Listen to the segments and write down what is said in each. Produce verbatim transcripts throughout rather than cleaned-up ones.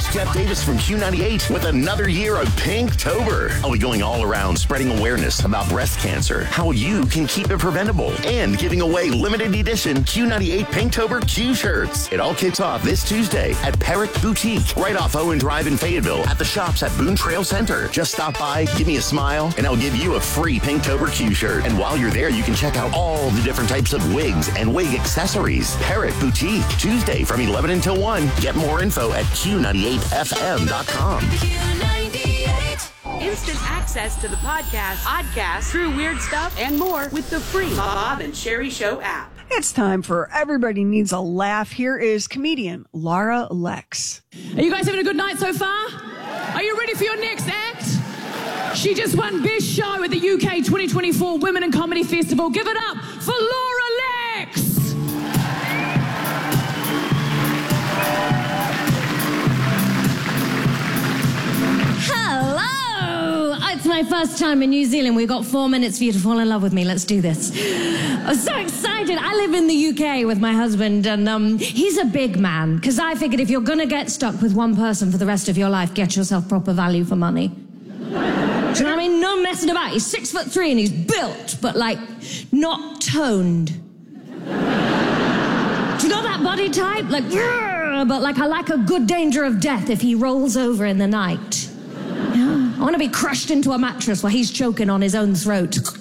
Jeff Davis from Q ninety-eight with another year of Pinktober. I'll be going all around spreading awareness about breast cancer, how you can keep it preventable, and giving away limited edition Q ninety-eight Pinktober Q shirts. It all kicks off this Tuesday at Parrot Boutique, right off Owen Drive in Fayetteville at the shops at Boone Trail Center. Just stop by, give me a smile, and I'll give you a free Pinktober Q shirt. And while you're there, you can check out all the different types of wigs and wig accessories. Parrot Boutique, Tuesday from eleven until one. Get more info at Q ninety-eight F M dot com. Instant access to the podcast, podcast, true weird stuff, and more with the free Bob and Sherry Show app. It's time for Everybody Needs a Laugh. Here is comedian Laura Lex. Are you guys having a good night so far? Are you ready for your next act? She just won Best Show at the U K twenty twenty-four Women in Comedy Festival. Give it up for Laura Lex! Hello! It's my first time in New Zealand. We've got four minutes for you to fall in love with me. Let's do this. I'm so excited. I live in the U K with my husband, and um, he's a big man, because I figured if you're going to get stuck with one person for the rest of your life, get yourself proper value for money. Do you know what I mean? No messing about. He's six foot three and he's built, but, like, not toned. Do you know that body type? Like, but, like, I like a good danger of death if he rolls over in the night. Yeah. I want to be crushed into a mattress while he's choking on his own throat. You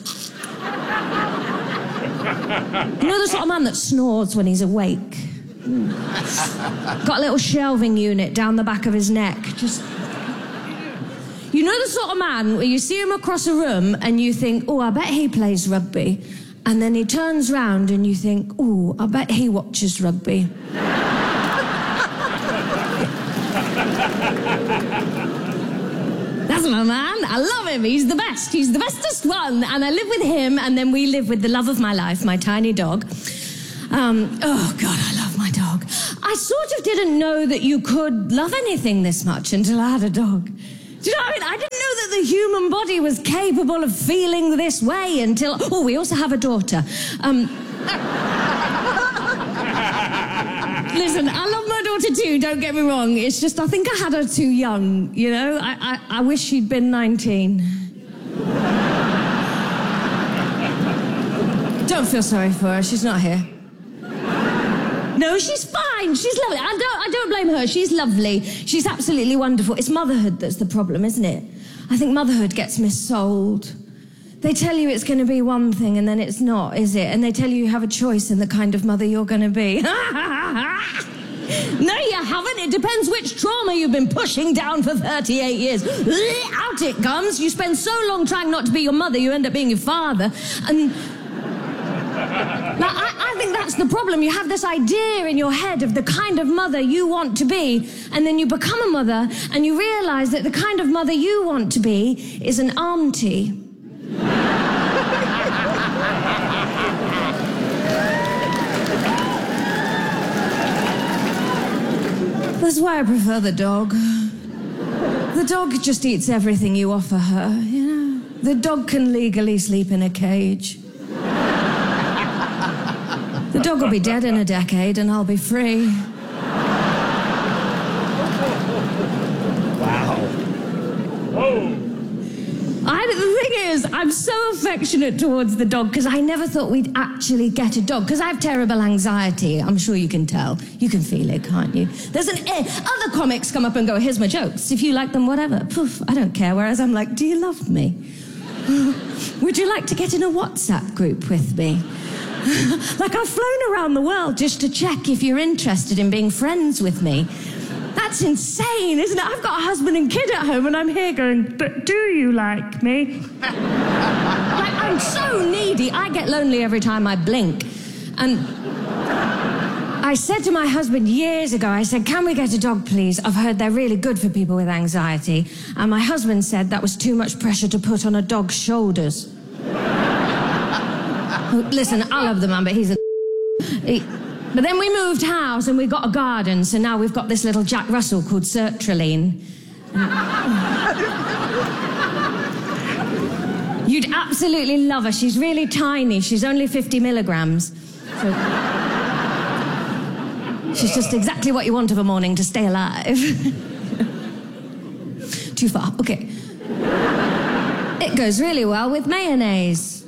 know the sort of man that snores when he's awake? Mm. Got a little shelving unit down the back of his neck. Just... You know the sort of man where you see him across a room and you think, oh, I bet he plays rugby. And then he turns round and you think, oh, I bet he watches rugby. That's my man. I love him. He's the best. He's the bestest one. And I live with him, and then we live with the love of my life, my tiny dog. Um, oh, God, I love my dog. I sort of didn't know that you could love anything this much until I had a dog. Do you know what I mean? I didn't know that the human body was capable of feeling this way until... Oh, we also have a daughter. Um... Listen, I love my daughter too, don't get me wrong. It's just I think I had her too young, you know? I, I, I wish she'd been nineteen. Don't feel sorry for her, she's not here. No, she's fine, she's lovely. I don't, I don't blame her, she's lovely. She's absolutely wonderful. It's motherhood that's the problem, isn't it? I think motherhood gets missold. They tell you it's going to be one thing and then it's not, is it? And they tell you you have a choice in the kind of mother you're going to be. No, you haven't. It depends which trauma you've been pushing down for thirty-eight years. Out it comes. You spend so long trying not to be your mother, you end up being your father. And... Now, I, I think that's the problem. You have this idea in your head of the kind of mother you want to be, and then you become a mother, and you realise that the kind of mother you want to be is an auntie. That's why I prefer the dog. The dog just eats everything you offer her, you know? The dog can legally sleep in a cage. The dog will be dead in a decade and I'll be free. Wow. Whoa. I, the thing is, I'm so affectionate towards the dog because I never thought we'd actually get a dog because I have terrible anxiety. I'm sure you can tell. You can feel it, can't you? There's an... Eh, other comics come up and go, here's my jokes. If you like them, whatever. Poof, I don't care. Whereas I'm like, do you love me? Would you like to get in a WhatsApp group with me? Like, I've flown around the world just to check if you're interested in being friends with me. That's insane, isn't it? I've got a husband and kid at home and I'm here going, but do you like me? Like, I'm so needy. I get lonely every time I blink. And I said to my husband years ago, I said, can we get a dog, please? I've heard they're really good for people with anxiety. And my husband said that was too much pressure to put on a dog's shoulders. Listen, I love the man, but he's a... He... But then we moved house and we got a garden, so now we've got this little Jack Russell called Sertraline. You'd absolutely love her. She's really tiny. She's only fifty milligrams. So... She's just exactly what you want of a morning to stay alive. too far. Okay. It goes really well with mayonnaise.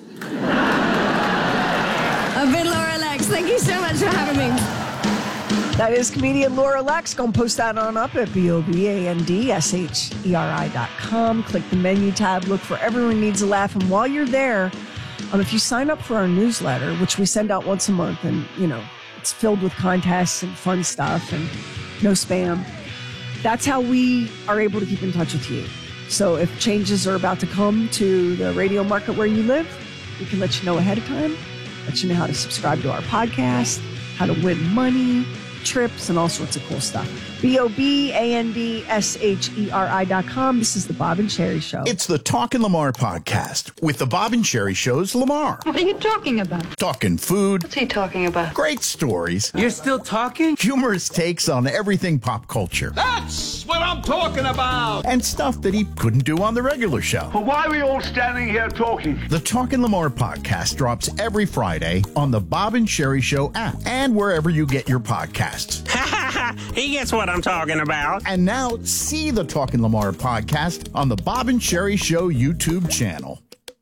I've been Laura Lex. Thank you so much for having me. That is comedian Laura Lex. Go and post that on up at B O B A N D S H E R I dot com. Click the menu tab. Look for Everyone Needs a Laugh. And while you're there, um, if you sign up for our newsletter, which we send out once a month, and, you know, it's filled with contests and fun stuff and no spam, that's how we are able to keep in touch with you. So if changes are about to come to the radio market where you live, we can let you know ahead of time, let you know how to subscribe to our podcast, how to win money, trips, and all sorts of cool stuff. B O B A N D S H E R I dot com. This is the Bob and Sherry Show. It's the Talkin' Lamar podcast with the Bob and Sherry Show's Lamar. What are you talking about? Talking food. What's he talking about? Great stories. You're still talking? Humorous takes on everything pop culture. That's what I'm talking about! And stuff that he couldn't do on the regular show. But why are we all standing here talking? The Talkin' Lamar podcast drops every Friday on the Bob and Sherry Show app and wherever you get your podcasts. He gets what I'm talking about. And now see the Talkin' Lamar podcast on the Bob and Sherry Show YouTube channel.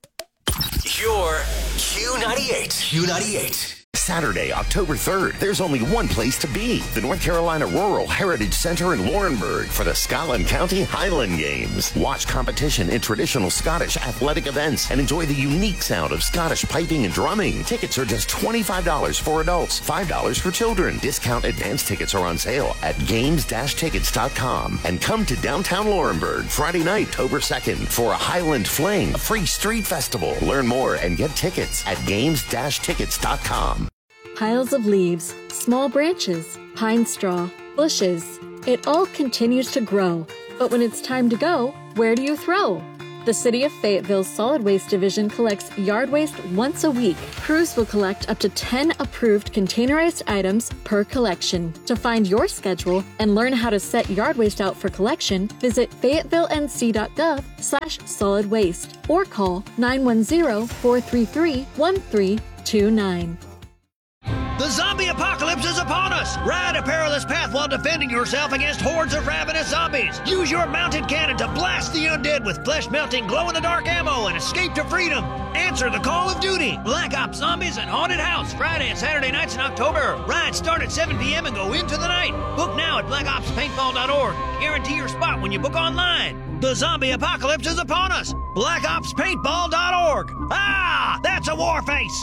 You're Q ninety-eight. Q ninety-eight. Saturday, October third, there's only one place to be. The North Carolina Rural Heritage Center in Laurinburg for the Scotland County Highland Games. Watch competition in traditional Scottish athletic events and enjoy the unique sound of Scottish piping and drumming. Tickets are just twenty-five dollars for adults, five dollars for children. Discount advance tickets are on sale at games dash tickets dot com. And come to downtown Laurinburg Friday night, October second for a Highland Fling, a free street festival. Learn more and get tickets at games dash tickets dot com. Piles of leaves, small branches, pine straw, bushes. It all continues to grow. But when it's time to go, where do you throw? The City of Fayetteville's Solid Waste Division collects yard waste once a week. Crews will collect up to ten approved containerized items per collection. To find your schedule and learn how to set yard waste out for collection, visit fayetteville n c dot gov slash solid waste or call nine one zero, four three three, one three two nine. The zombie apocalypse is upon us! Ride a perilous path while defending yourself against hordes of ravenous zombies. Use your mounted cannon to blast the undead with flesh-melting, glow-in-the-dark ammo and escape to freedom. Answer the call of duty. Black Ops Zombies and Haunted House, Friday and Saturday nights in October. Rides start at seven p.m. and go into the night. Book now at black ops paintball dot org. Guarantee your spot when you book online. The zombie apocalypse is upon us. black ops paintball dot org. Ah, that's a war face.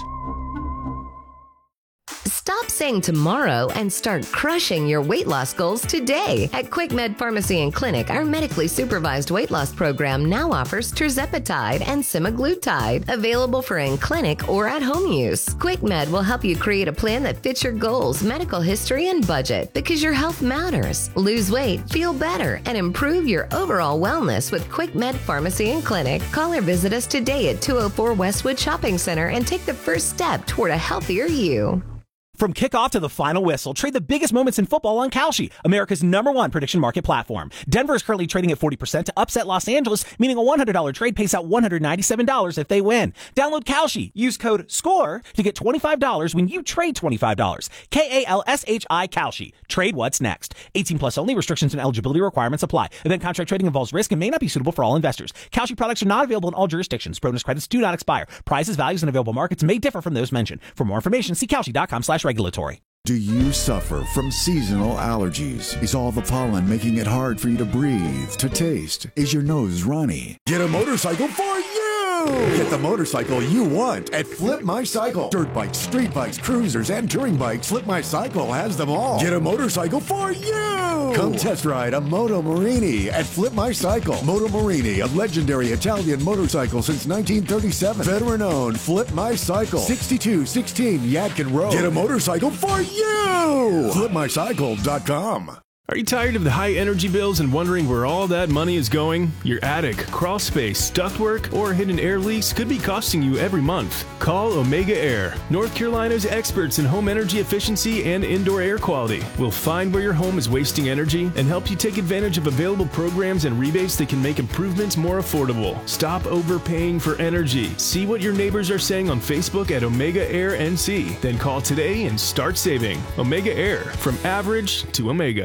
Stop saying tomorrow and start crushing your weight loss goals today. At QuickMed Pharmacy and Clinic, our medically supervised weight loss program now offers tirzepatide and semaglutide, available for in-clinic or at-home use. QuickMed will help you create a plan that fits your goals, medical history, and budget, because your health matters. Lose weight, feel better, and improve your overall wellness with QuickMed Pharmacy and Clinic. Call or visit us today at two oh four Westwood Shopping Center and take the first step toward a healthier you. From kickoff to the final whistle, trade the biggest moments in football on Kalshi, America's number one prediction market platform. Denver is currently trading at forty percent to upset Los Angeles, meaning a one hundred dollars trade pays out one hundred ninety-seven dollars if they win. Download Kalshi. Use code SCORE to get twenty-five dollars when you trade twenty-five dollars. K A L S H I Kalshi. Trade what's next. eighteen plus only. Restrictions and eligibility requirements apply. Event contract trading involves risk and may not be suitable for all investors. Kalshi products are not available in all jurisdictions. Bonus credits do not expire. Prices, values, and available markets may differ from those mentioned. For more information, see Kalshi dot com slash regulatory. Do you suffer from seasonal allergies? Is all the pollen making it hard for you to breathe, to taste? Is your nose runny? Get a motorcycle for you! Get the motorcycle you want at Flip My Cycle. Dirt bikes, street bikes, cruisers, and touring bikes. Flip My Cycle has them all. Get a motorcycle for you! Come test ride a Moto Morini at Flip My Cycle. Moto Morini, a legendary Italian motorcycle since nineteen thirty-seven. Veteran-owned Flip My Cycle. sixty-two sixteen Yadkin Road. Get a motorcycle for you! flip my cycle dot com. Are you tired of the high energy bills and wondering where all that money is going? Your attic, crawl space, ductwork, or hidden air leaks could be costing you every month. Call Omega Air, North Carolina's experts in home energy efficiency and indoor air quality. We'll find where your home is wasting energy and help you take advantage of available programs and rebates that can make improvements more affordable. Stop overpaying for energy. See what your neighbors are saying on Facebook at Omega Air N C. Then call today and start saving. Omega Air, from average to Omega.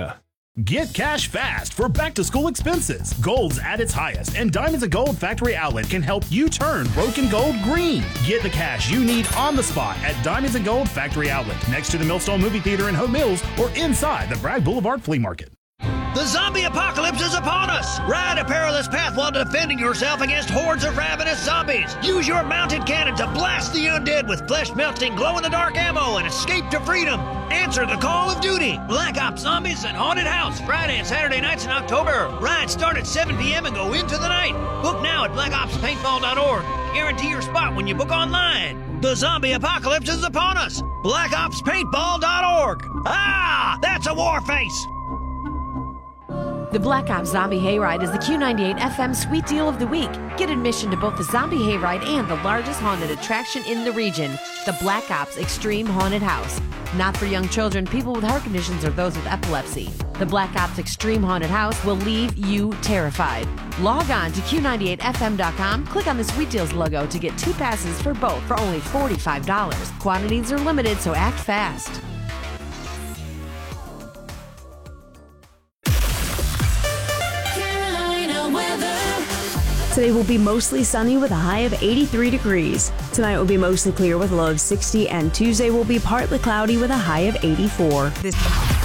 Get cash fast for back-to-school expenses. Gold's at its highest, and Diamonds of Gold Factory Outlet can help you turn broken gold green. Get the cash you need on the spot at Diamonds of Gold Factory Outlet, next to the Millstone Movie Theater in Hope Mills or inside the Bragg Boulevard Flea Market. The zombie apocalypse is upon us! Ride a perilous path while defending yourself against hordes of ravenous zombies. Use your mounted cannon to blast the undead with flesh-melting, glow-in-the-dark ammo and escape to freedom. Answer the call of duty. Black Ops Zombies and Haunted House, Friday and Saturday nights in October. Rides start at seven p.m. and go into the night. Book now at black ops paintball dot org. Guarantee your spot when you book online. The zombie apocalypse is upon us. black ops paintball dot org. Ah, that's a war face. The Black Ops Zombie Hayride is the Q ninety-eight F M Sweet Deal of the Week. Get admission to both the Zombie Hayride and the largest haunted attraction in the region, the Black Ops Extreme Haunted House. Not for young children, people with heart conditions, or those with epilepsy. The Black Ops Extreme Haunted House will leave you terrified. Log on to Q ninety-eight F M dot com, click on the Sweet Deals logo to get two passes for both for only forty-five dollars. Quantities are limited, so act fast. Today will be mostly sunny with a high of eighty-three degrees. Tonight will be mostly clear with a low of sixty, and Tuesday will be partly cloudy with a high of eighty-four. This